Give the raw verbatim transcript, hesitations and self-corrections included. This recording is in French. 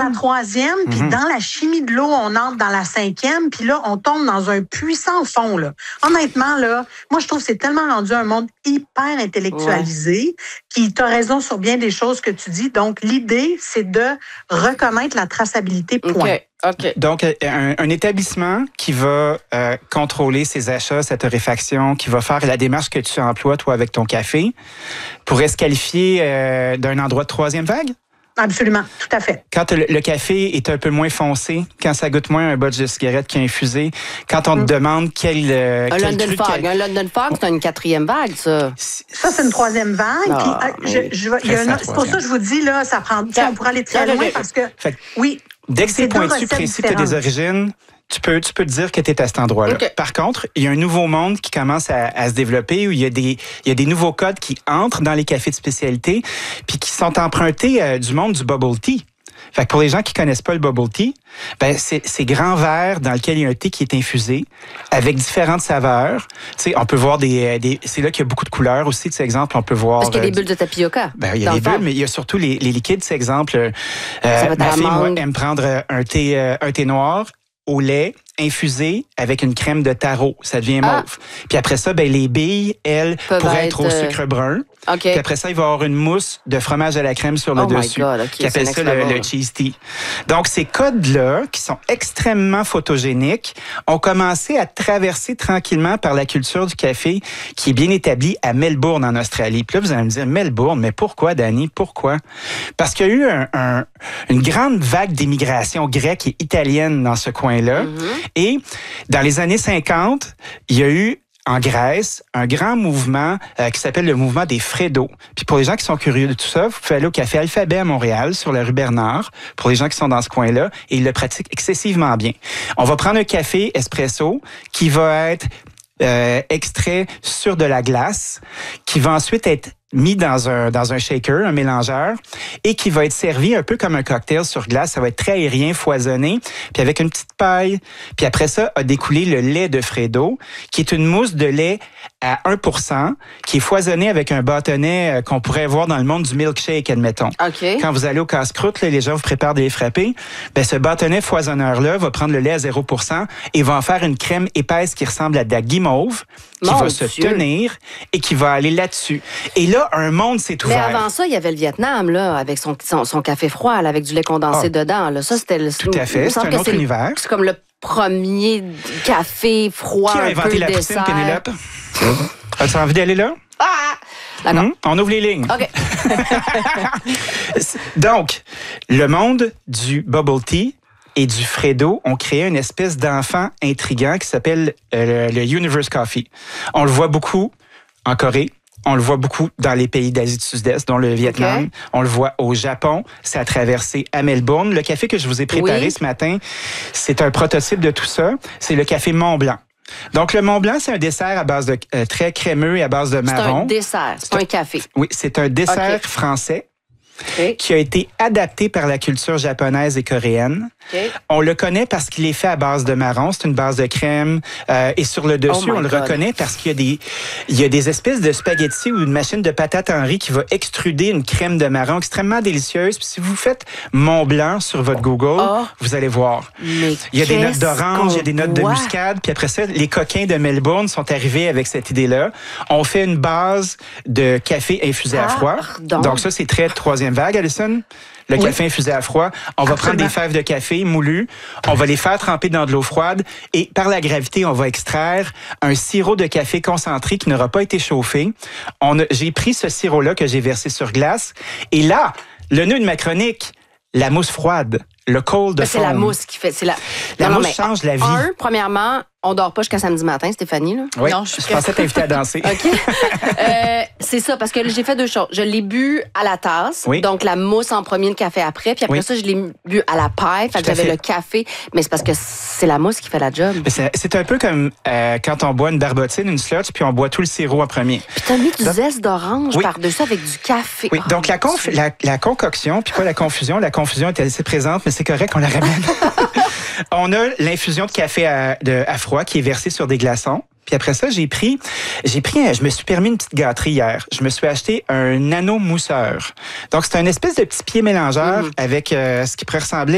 la troisième, puis mm-hmm. dans la chimie de l'eau, on entre dans la cinquième, puis là, on tombe dans un puissant fond, là. Honnêtement, là, moi, je trouve que c'est tellement rendu un monde hyper intellectualisé, ouais. qui t'as raison sur bien des choses que tu dis. Donc, l'idée, c'est de reconnaître la traçabilité, point. Okay. Okay. Donc, un, un établissement qui va euh, contrôler ses achats, sa torréfaction, qui va faire la démarche que tu emploies, toi, avec ton café, pourrait se qualifier euh, d'un endroit de troisième vague? Absolument, tout à fait. Quand le, le café est un peu moins foncé, quand ça goûte moins un botch de cigarette qui est infusé, quand on mm. te demande quel... Euh, un quel London Fog, quel... un London Fog, c'est une quatrième vague, ça. Ça, c'est une troisième vague. Ah, puis, je, je, il y a une, c'est pour ça que je vous dis, là, ça prend... On pourra aller très loin parce que... Fait, oui. Dès que c'est pointu, précis, tu as des origines, tu peux, tu peux te dire que tu es à cet endroit-là. Okay. Par contre, il y a un nouveau monde qui commence à, à se développer où il y a des, il y a des nouveaux codes qui entrent dans les cafés de spécialité puis qui sont empruntés euh, du monde du bubble tea. Fait que pour les gens qui connaissent pas le bubble tea, ben c'est ces grands verres dans lesquels il y a un thé qui est infusé avec différentes saveurs. Tu sais, on peut voir des, des c'est là qu'il y a beaucoup de couleurs aussi. Tu sais, exemple, on peut voir. Parce qu'il y a des bulles de tapioca. Ben il y a des bulles, mais il y a surtout les, les liquides. C'est exemple, euh, ma fille moi, aime prendre un thé, euh, un thé noir au lait infusé avec une crème de taro. Ça devient mauve. Ah. Puis après ça, ben les billes, elles, Peuvent pourraient être, être au sucre brun. Okay. Puis après ça, il va y avoir une mousse de fromage à la crème sur le oh dessus. God, okay, qui appelle ça le, le cheese tea. Donc, ces codes-là, qui sont extrêmement photogéniques, ont commencé à traverser tranquillement par la culture du café qui est bien établie à Melbourne, en Australie. Puis là, vous allez me dire, Melbourne, mais pourquoi, Dani? Pourquoi? Parce qu'il y a eu un, un, une grande vague d'immigration grecque et italienne dans ce coin-là. Mm-hmm. Et dans les années cinquante, il y a eu en Grèce, un grand mouvement euh, qui s'appelle le mouvement des Freddo. Puis pour les gens qui sont curieux de tout ça, vous pouvez aller au Café Alphabet à Montréal, sur la rue Bernard, pour les gens qui sont dans ce coin-là, et ils le pratiquent excessivement bien. On va prendre un café espresso qui va être euh, extrait sur de la glace, qui va ensuite être mis dans un dans un shaker, un mélangeur, et qui va être servi un peu comme un cocktail sur glace. Ça va être très aérien, foisonné, puis avec une petite paille. Puis après ça, a découlé le lait de Freddo, qui est une mousse de lait à un pour cent, qui est foisonnée avec un bâtonnet qu'on pourrait voir dans le monde du milkshake, admettons. Okay. Quand vous allez au casse-croûte, là, les gens vous préparent de les frapper, ben ce bâtonnet foisonneur-là va prendre le lait à zéro pour cent et va en faire une crème épaisse qui ressemble à de la guimauve, qui Mon va Dieu. se tenir et qui va aller là-dessus. Et là, un monde s'est ouvert. Mais avant ça, il y avait le Vietnam, là, avec son, son, son café froid, là, avec du lait condensé ah, dedans. Là. Ça, c'était le, tout à fait, c'est un autre c'est univers. C'est comme le premier café froid, Qui a un inventé peu la dessert. poutine, Pénélope? As-tu envie d'aller là? Ah! D'accord. Hum, on ouvre les lignes. OK. Donc, le monde du bubble tea et du Freddo ont créé une espèce d'enfant intriguant qui s'appelle euh, le Universe Coffee. On le voit beaucoup en Corée. On le voit beaucoup dans les pays d'Asie du Sud-Est, dont le Vietnam. Okay. On le voit au Japon. Ça a traversé à Melbourne. Le café que je vous ai préparé oui. ce matin, c'est un prototype de tout ça. C'est le café Mont Blanc. Donc, le Mont Blanc, c'est un dessert à base de euh, très crémeux et à base de marron. C'est un dessert, c'est pas un café. Oui, c'est un dessert okay. français. Okay. Qui a été adapté par la culture japonaise et coréenne. Okay. On le connaît parce qu'il est fait à base de marron. C'est une base de crème. Euh, et sur le dessus, oh on God. le reconnaît parce qu'il y a des, il y a des espèces de spaghettis ou une machine de patates en riz qui va extruder une crème de marron extrêmement délicieuse. Puis si vous faites Mont Blanc sur votre Google, oh. vous allez voir. Mais il y a des notes d'orange, il y a des notes de muscade. Puis après ça, les coquins de Melbourne sont arrivés avec cette idée-là. On fait une base de café infusé ah, à froid. Pardon. Donc ça, c'est très troisième vague, Alison. Le oui. café infusé à froid. On va Absolument. prendre des fèves de café moulues. On va les faire tremper dans de l'eau froide. Et par la gravité, on va extraire un sirop de café concentré qui n'aura pas été chauffé. On a, j'ai pris ce sirop-là que j'ai versé sur glace. Et là, le nœud de ma chronique, la mousse froide, le cold foam. C'est la mousse qui fait... C'est la la non, mousse non, change la vie. Un, premièrement, on dort pas jusqu'à samedi matin, Stéphanie. Là. Oui, non, je, je pensais t'inviter à danser. OK. euh, c'est ça, parce que j'ai fait deux choses. Je l'ai bu à la tasse, oui. donc la mousse en premier, le café après. Puis après oui. ça, je l'ai bu à la paille, fait que j'avais fait. le café. Mais c'est parce que c'est la mousse qui fait la job. C'est, c'est un peu comme euh, quand on boit une barbotine, une slotch, puis on boit tout le sirop en premier. Puis t'as mis du donc, zeste d'orange oui. par-dessus avec du café. Oui, oh, donc la, conf- la, la concoction, puis pas la confusion. La confusion était assez présente, mais c'est correct, on la ramène. On a l'infusion de café à, de, à froid qui est versée sur des glaçons. Puis après ça, j'ai pris, j'ai pris, je me suis permis une petite gâterie hier. Je me suis acheté un nano mousseur. Donc c'est un espèce de petit pied mélangeur mmh. avec euh, ce qui pourrait ressembler